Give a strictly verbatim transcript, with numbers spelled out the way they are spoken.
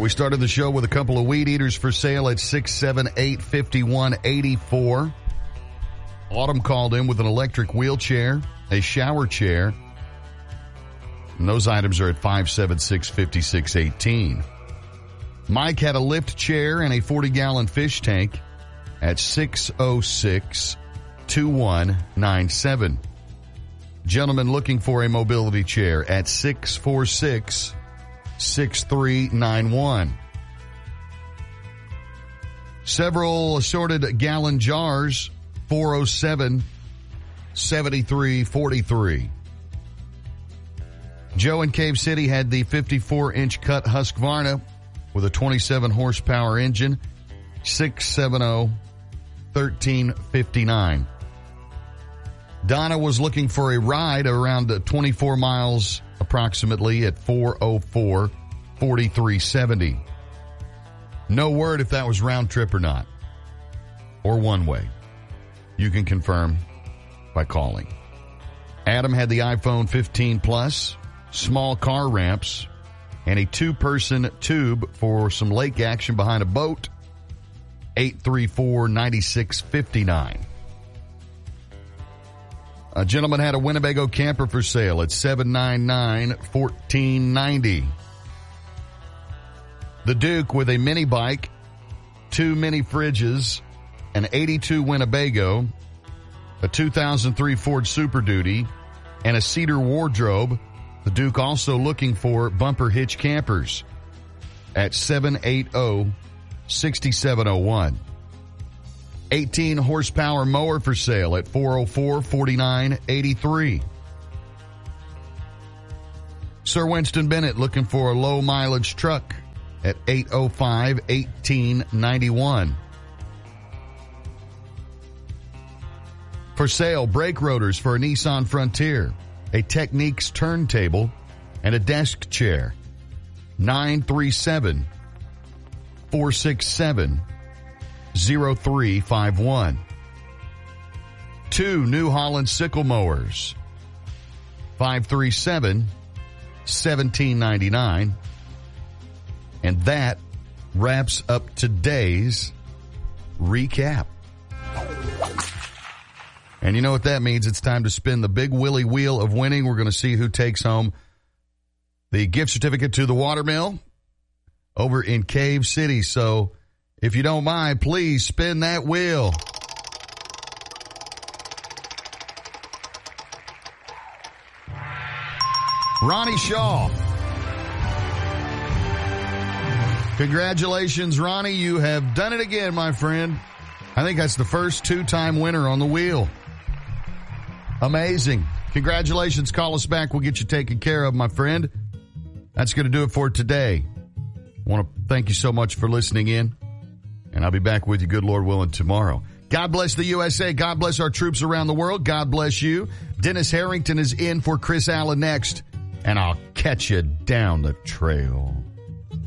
we started the show with a couple of weed eaters for sale at six seven eight, five one eight four. Autumn called in with an electric wheelchair, a shower chair, and those items are at five seven six, five six one eight. Mike had a lift chair and a forty-gallon fish tank at six oh six, two one nine seven. Gentleman looking for a mobility chair at six four six, six three nine one. Several assorted gallon jars, four oh seven, seven three four three. Joe in Cave City had the fifty-four inch cut Husqvarna with a twenty-seven horsepower engine, six seven zero, one three five nine. Donna was looking for a ride around twenty-four miles approximately at four oh four, four three seven zero. No word if that was round trip or not, or one way. You can confirm by calling. Adam had the iPhone fifteen Plus, small car ramps, and a two-person tube for some lake action behind a boat, eight three four, nine six five nine. A gentleman had a Winnebago camper for sale at seven nine nine, one four nine zero. The Duke with a mini bike, two mini fridges, an eighty-two Winnebago, a two thousand three Ford Super Duty, and a cedar wardrobe. The Duke also looking for bumper hitch campers at seven eight zero, six seven zero one. eighteen horsepower mower for sale at four oh four, four nine eight three. Sir Winston Bennett looking for a low mileage truck at eight oh five, eighteen ninety-one. For sale, brake rotors for a Nissan Frontier, a Techniques turntable, and a desk chair. nine three seven, four six seven, zero three five one. Two New Holland sickle mowers. five three seven, one seven nine nine. And that wraps up today's recap. And you know what that means? It's time to spin the big Willie wheel of winning. We're going to see who takes home the gift certificate to the Watermill over in Cave City. So if you don't mind, please spin that wheel. Ronnie Shaw. Congratulations, Ronnie. You have done it again, my friend. I think that's the first two-time winner on the wheel. Amazing. Congratulations. Call us back. We'll get you taken care of, my friend. That's going to do it for today. I want to thank you so much for listening in. And I'll be back with you, good Lord willing, tomorrow. God bless the U S A. God bless our troops around the world. God bless you. Dennis Harrington is in for Chris Allen next. And I'll catch you down the trail.